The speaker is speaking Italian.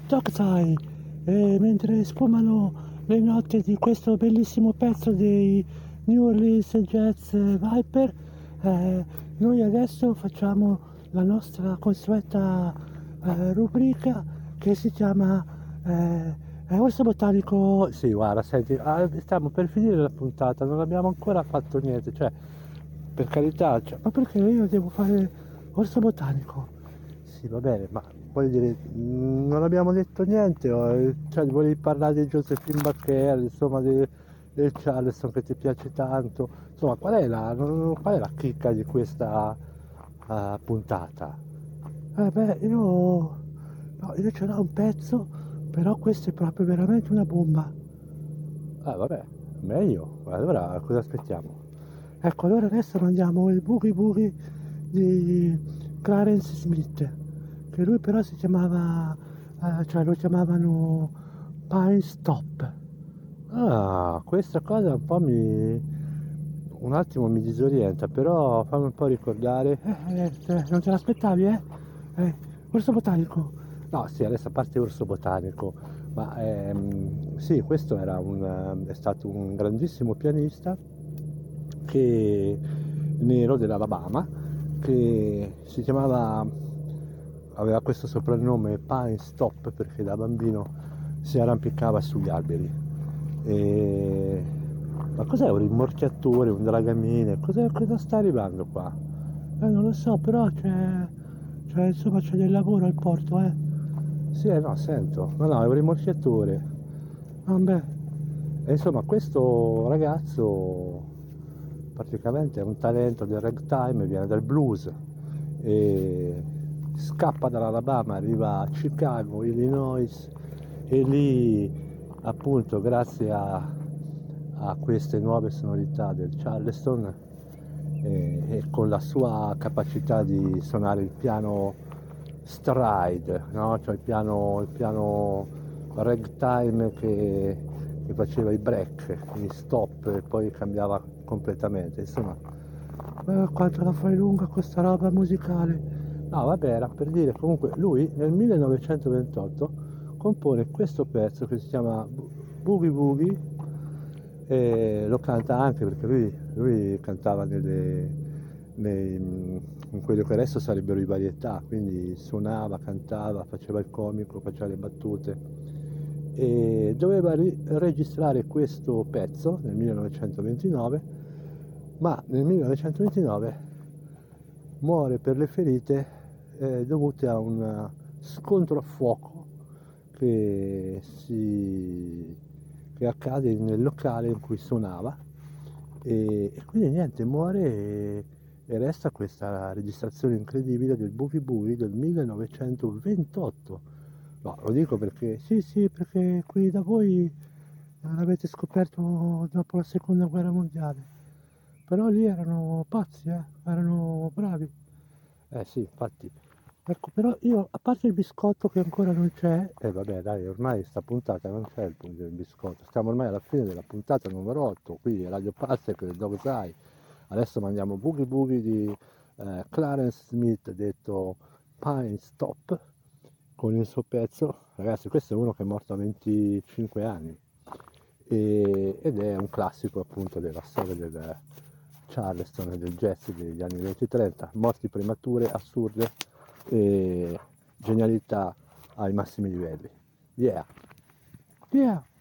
Dog Tie, mentre sfumano le note di questo bellissimo pezzo dei New Orleans Jazz Viper, noi adesso facciamo la nostra consueta rubrica che si chiama Orso Botanico. Sì, guarda, senti, stiamo per finire la puntata, non abbiamo ancora fatto niente, cioè, per carità, cioè, ma perché io devo fare Orso Botanico? Sì, va bene, ma voglio dire, non abbiamo detto niente, cioè volevi parlare di Josephine Baker, insomma, del Charleston che ti piace tanto, insomma, qual è la chicca di questa puntata? Beh, no, io ce l'ho un pezzo, però questo è proprio veramente una bomba. Ah, vabbè, meglio, allora cosa aspettiamo? Ecco, allora adesso mandiamo il Boogie Boogie di Clarence Smith, che lui però si chiamava, cioè lo chiamavano Pine Stop. Ah, questa cosa un attimo mi disorienta, però fammi un po' ricordare. Non te l'aspettavi, eh? Orso botanico. No, sì, adesso a parte orso botanico, ma sì, questo è stato un grandissimo pianista che, nero dell'Alabama, che aveva questo soprannome Pine Stop perché da bambino si arrampicava sugli alberi. E... Ma cos'è un rimorchiatore, un dragamine? Cosa sta arrivando qua? Non lo so, però insomma c'è del lavoro al porto, eh? Sì, no, sento. No, è un rimorchiatore. Vabbè. E insomma, questo ragazzo praticamente è un talento del ragtime, viene dal blues e scappa dall'Alabama, arriva a Chicago, Illinois e lì appunto grazie a queste nuove sonorità del Charleston e con la sua capacità di suonare il piano stride, no? Cioè il piano ragtime che faceva i break, gli stop e poi cambiava completamente, insomma, quanto la fai lunga questa roba musicale. No, vabbè, era per dire, comunque lui nel 1928 compone questo pezzo che si chiama Boogie Boogie e lo canta anche perché lui cantava in quello che adesso sarebbero i varietà, quindi suonava, cantava, faceva il comico, faceva le battute e doveva registrare questo pezzo nel 1929, ma nel 1929 muore per le ferite dovute a un scontro a fuoco che, che accade nel locale in cui suonava e quindi niente, muore e resta questa registrazione incredibile del Boogie Boogie del 1928. No, lo dico perché, sì, perché qui da voi l'avete scoperto dopo la seconda guerra mondiale. Però lì erano pazzi, erano bravi. Eh sì, infatti. Ecco, però io, a parte il biscotto che ancora non c'è, vabbè dai, ormai sta puntata non c'è il punto del biscotto, stiamo ormai alla fine della puntata numero 8, qui Radio Pastek del Dog Eye. Adesso mandiamo Boogie Boogie di Clarence Smith, detto Pine Stop, con il suo pezzo. Ragazzi, questo è uno che è morto a 25 anni ed è un classico appunto della storia del Charleston e del jazz degli anni 20-30, morti premature, assurde e genialità ai massimi livelli. Yeah, yeah.